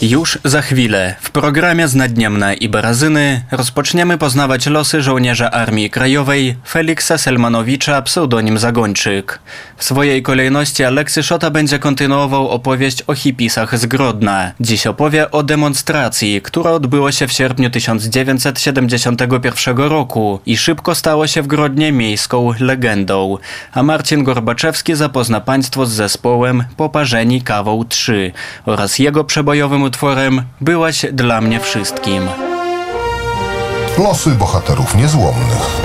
Już za chwilę w programie Znadniemna i Barazyny rozpoczniemy poznawać losy żołnierza Armii Krajowej Feliksa Selmanowicza, pseudonim Zagończyk. W swojej kolejności Aleksy Szota będzie kontynuował opowieść o hipisach z Grodna. Dziś opowie o demonstracji, która odbyła się w sierpniu 1971 roku i szybko stało się w Grodnie miejską legendą. A Marcin Gorbaczewski zapozna Państwo z zespołem Poparzeni kawą 3 oraz jego przebojowym utworem Byłaś dla mnie wszystkim. Losy bohaterów niezłomnych.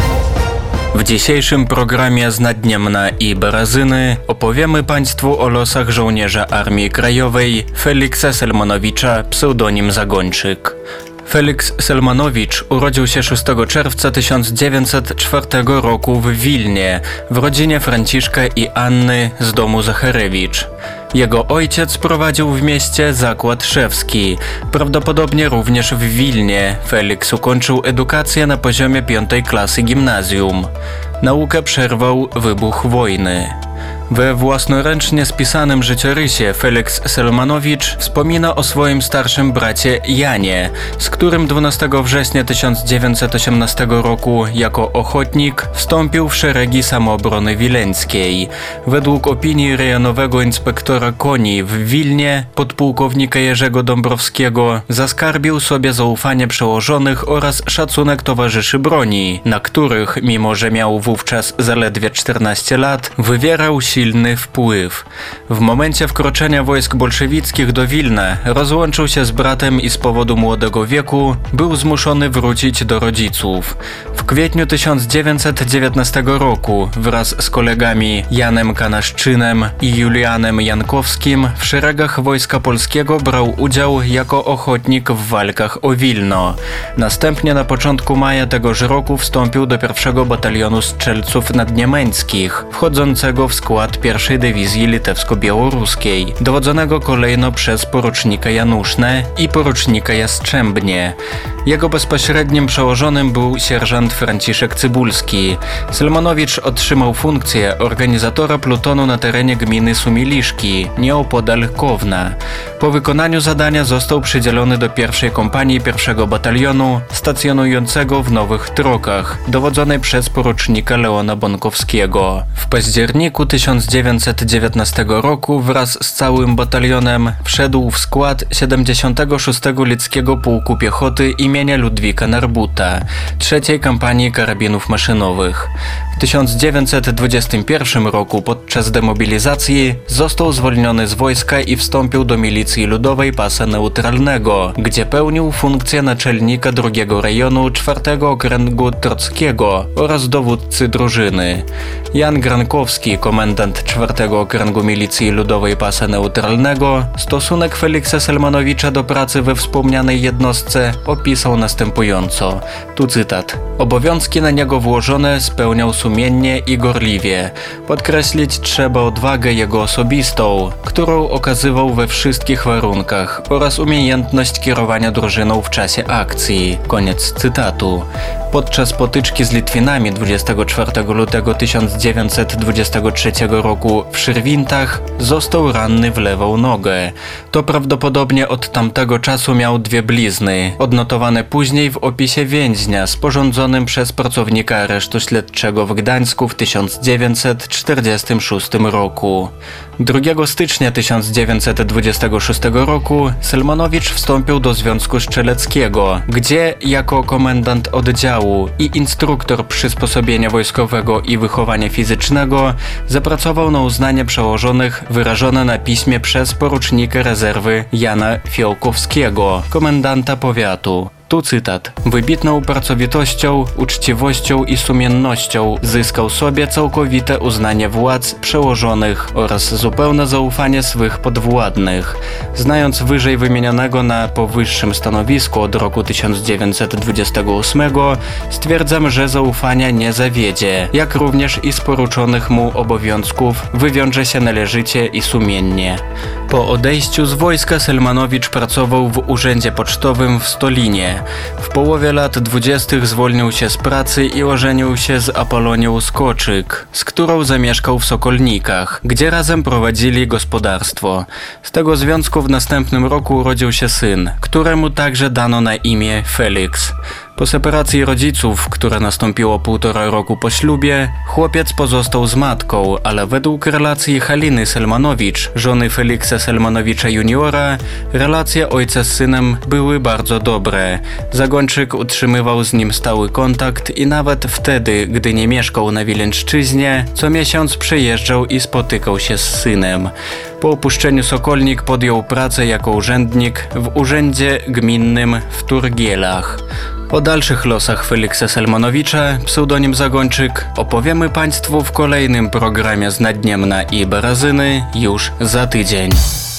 W dzisiejszym programie Znadniemna i Barazyny opowiemy Państwu o losach żołnierza Armii Krajowej Feliksa Selmanowicza, pseudonim Zagończyk. Feliks Selmanowicz urodził się 6 czerwca 1904 roku w Wilnie, w rodzinie Franciszka i Anny z domu Zacharewicz. Jego ojciec prowadził w mieście zakład szewski, prawdopodobnie również w Wilnie. Feliks ukończył edukację na poziomie 5. klasy gimnazjum. Naukę przerwał wybuch wojny. We własnoręcznie spisanym życiorysie Feliks Selmanowicz wspomina o swoim starszym bracie Janie, z którym 12 września 1918 roku jako ochotnik wstąpił w szeregi samoobrony wileńskiej. Według opinii rejonowego inspektora koni w Wilnie, podpułkownika Jerzego Dąbrowskiego, zaskarbił sobie zaufanie przełożonych oraz szacunek towarzyszy broni, na których, mimo że miał wówczas zaledwie 14 lat, wywierał silny wpływ. W momencie wkroczenia wojsk bolszewickich do Wilna rozłączył się z bratem i z powodu młodego wieku był zmuszony wrócić do rodziców. W kwietniu 1919 roku wraz z kolegami Janem Kanaszczynem i Julianem Jankowskim w szeregach Wojska Polskiego brał udział jako ochotnik w walkach o Wilno. Następnie na początku maja tegoż roku wstąpił do 1. Batalionu Strzelców Nadniemiańskich, wchodzącego w skład 1. Dywizji Litewsko-Białoruskiej, dowodzonego kolejno przez porucznika Januszne i porucznika Jastrzębnie. Jego bezpośrednim przełożonym był sierżant Franciszek Cybulski. Selmanowicz otrzymał funkcję organizatora plutonu na terenie gminy Sumiliszki, nieopodal Kowna. Po wykonaniu zadania został przydzielony do 1. kompanii 1. Batalionu, stacjonującego w Nowych Trokach, dowodzonej przez porucznika Leona Bonkowskiego. W październiku 1919 roku wraz z całym batalionem wszedł w skład 76. Lickiego Pułku Piechoty imienia Ludwika Narbuta, 3. kampanii karabinów maszynowych. W 1921 roku podczas demobilizacji został zwolniony z wojska i wstąpił do milicji ludowej Pasa Neutralnego, gdzie pełnił funkcję naczelnika 2. rejonu 4. okręgu Trockiego oraz dowódcy drużyny. Jan Grankowski, komendant 4. okręgu milicji ludowej Pasa Neutralnego, stosunek Feliksa Selmanowicza do pracy we wspomnianej jednostce opisał następująco. Tu cytat. Obowiązki na niego włożone spełniał sumiennie i gorliwie. Podkreślić trzeba odwagę jego osobistą, którą okazywał we wszystkich warunkach oraz umiejętność kierowania drużyną w czasie akcji. Koniec cytatu. Podczas potyczki z Litwinami 24 lutego 1923 roku w Szyrwintach został ranny w lewą nogę. To prawdopodobnie od tamtego czasu miał 2 blizny, odnotowane później w opisie więźnia sporządzonym przez pracownika aresztu śledczego w Gdańsku w 1946 roku. 2 stycznia 1926 roku Selmanowicz wstąpił do Związku Strzeleckiego, gdzie jako komendant oddziału i instruktor przysposobienia wojskowego i wychowania fizycznego zapracował na uznanie przełożonych wyrażone na piśmie przez porucznika rezerwy Jana Fiołkowskiego, komendanta powiatu. Tu cytat. Wybitną pracowitością, uczciwością i sumiennością zyskał sobie całkowite uznanie władz przełożonych oraz zupełne zaufanie swych podwładnych. Znając wyżej wymienionego na powyższym stanowisku od roku 1928, stwierdzam, że zaufania nie zawiedzie, jak również i z poruczonych mu obowiązków wywiąże się należycie i sumiennie. Po odejściu z wojska Selmanowicz pracował w urzędzie pocztowym w Stolinie. Sokolnie. W połowie lat 20. zwolnił się z pracy i ożenił się z Apolonią Skoczyk, z którą zamieszkał w Sokolnikach, gdzie razem prowadzili gospodarstwo. Z tego związku w następnym roku urodził się syn, któremu także dano na imię Felix. Po separacji rodziców, która nastąpiła 1,5 roku po ślubie, chłopiec pozostał z matką, ale według relacji Haliny Selmanowicz, żony Feliksa Selmanowicza juniora, relacje ojca z synem były bardzo dobre. Zagończyk utrzymywał z nim stały kontakt i nawet wtedy, gdy nie mieszkał na Wileńszczyźnie, co miesiąc przyjeżdżał i spotykał się z synem. Po opuszczeniu Sokolnik podjął pracę jako urzędnik w urzędzie gminnym w Turgielach. O dalszych losach Feliksa Selmanowicza, pseudonim Zagończyk, opowiemy Państwu w kolejnym programie z Nadniemna i Barazyny już za tydzień.